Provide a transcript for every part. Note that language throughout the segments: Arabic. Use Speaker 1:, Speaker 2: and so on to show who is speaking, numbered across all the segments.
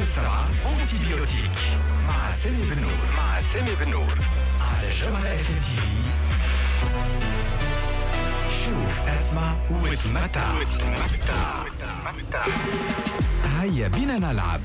Speaker 1: 7 أنتيبيوتيك مع سامي بن نور على جوهرة اف ام تي في. شوف اسمع وتمتع. هيا بينا نلعب.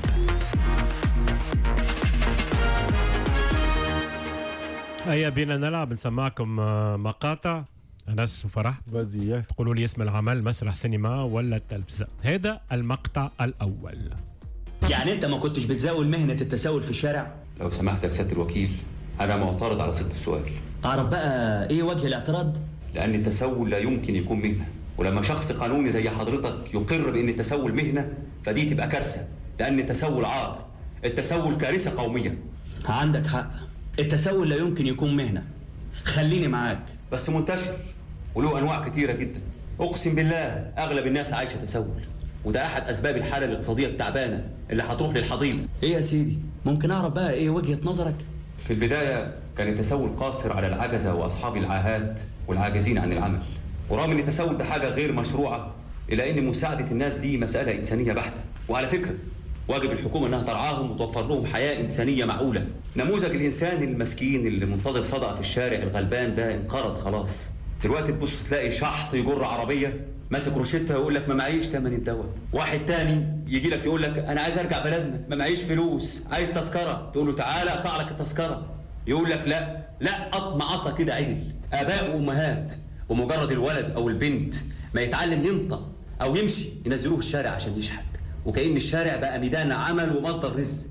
Speaker 2: هيا بينا نلعب. نسمعكم مقاطع أنس وفرح، تقولوا لي اسم العمل مسرح سينما ولا التلفزة. هذا المقطع الأول.
Speaker 3: يعني أنت ما كنتش بتزاول مهنة التسول في الشارع؟
Speaker 4: لو سمحت يا سيادة الوكيل، أنا معترض على صيغة السؤال.
Speaker 3: أعرف بقى إيه وجه الاعتراض؟
Speaker 4: لأن التسول لا يمكن يكون مهنة، ولما شخص قانوني زي حضرتك يقر بأن التسول مهنة فدي تبقى كارثة، لأن التسول عار، التسول كارثة قومية.
Speaker 3: عندك حق، التسول لا يمكن يكون مهنة، خليني معاك.
Speaker 4: بس منتشر وله أنواع كتيرة جدا. أقسم بالله أغلب الناس عايشة تسول، وده أحد أسباب الحالة الاقتصادية التعبانة اللي هتروح للحضيض.
Speaker 3: إيه يا سيدي، ممكن أعرف بقى إيه وجهة نظرك؟
Speaker 4: في البداية كان التسول قاصر على العجزة وأصحاب العاهات والعاجزين عن العمل، ورغم أن التسول ده حاجة غير مشروعة إلا أن مساعدة الناس دي مسألة إنسانية بحتة. وعلى فكرة واجب الحكومة أنها ترعاهم وتوفر لهم حياة إنسانية معقولة. نموذج الإنسان المسكين اللي منتظر صدقة في الشارع الغلبان ده انقرض خلاص. دلوقتي تبص تلاقي شحط يجر عربية ماسك روشتها ويقول لك ما معيش ثمن الدواء. واحد تاني يجي لك يقول لك أنا عايز أرجع بلدنا، ما معيش فلوس، عايز تذكرة. تقول له تعالى أقطع لك التذكرة، يقول لك لا قطم عصا كده عدل. آباء وأمهات ومجرد الولد أو البنت ما يتعلم ينطق أو يمشي ينزلوه الشارع عشان يشحت، وكأن الشارع بقى ميدان عمل ومصدر رزق.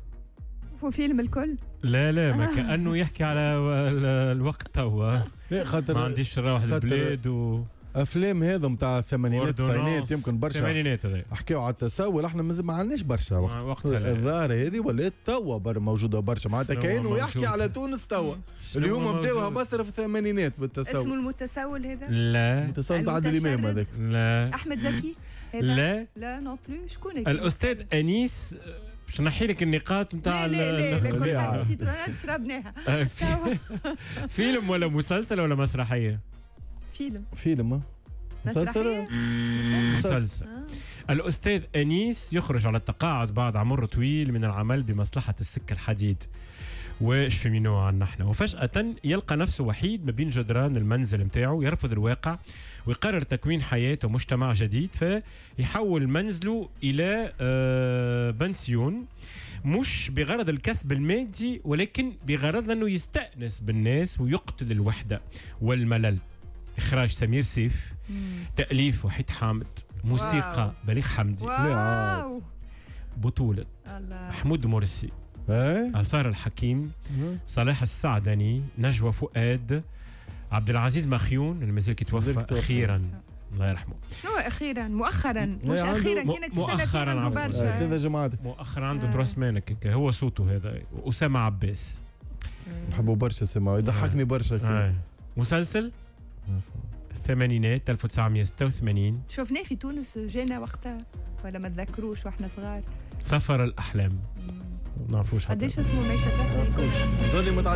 Speaker 5: هو فيلم الكل؟
Speaker 2: لا ما كأنه يحكي على الوقت توا. ما عنديش روح البلاد
Speaker 6: افلام هذا متاع الثمانينات التسعينات يمكن برشا
Speaker 2: الثمانينات هذا
Speaker 6: حكيوا على التسول. احنا ما عندناش برشا وقت الظاهره هذه ولات توا موجوده برشا معناتها كانوا يحكي على تونس توا. اليوم بداوها بصر في الثمانينات بالتسول.
Speaker 5: اسمه المتسول هذا؟
Speaker 2: لا
Speaker 6: المتسول بعد الامام هذاك.
Speaker 2: لا
Speaker 5: احمد زكي
Speaker 2: هذا؟
Speaker 5: لا نو بلو. شكون
Speaker 2: الاستاذ انيس. باش نحي لك النقاط نتاع
Speaker 5: لا كل حاجه سيترونات شربناها.
Speaker 2: فيلم ولا مسلسل ولا مسرحيه؟
Speaker 6: فيلم
Speaker 2: مسلسل. الأستاذ أنيس يخرج على التقاعد بعد عمر طويل من العمل بمصلحة السكة الحديد والشمينو عنا احنا، وفجأة يلقى نفسه وحيد ما بين جدران المنزل متاعه، يرفض الواقع ويقرر تكوين حياته مجتمع جديد، فيحول منزله إلى بنسيون، مش بغرض الكسب المادي ولكن بغرض أنه يستأنس بالناس ويقتل الوحدة والملل. إخراج سمير سيف، تأليف وحيد حامد، موسيقى بليغ حمدي، بطولة محمود مرسي، آثار الحكيم، صلاح السعدني، نجوى فؤاد، عبد العزيز مخيون اللي مازال كيتوفى أخيرا الله يرحمه.
Speaker 5: شو أخيرا؟ مؤخرا مش أخيرا، كانت
Speaker 2: مؤخرا
Speaker 5: عنده برشا
Speaker 6: 3 جماعات
Speaker 2: مؤخرا عنده 3 سنين هو صوته هذا. أسامة عباس
Speaker 6: نحبه برشا، سمعه يضحكني برشا.
Speaker 2: مسلسل الثمانينات 1986
Speaker 5: شوفناه في تونس، جينا وقتها ولا ما تذكروش واحنا صغار.
Speaker 2: سفر الأحلام نعرفوش
Speaker 5: قديش اسمه ما يشبهش الكل.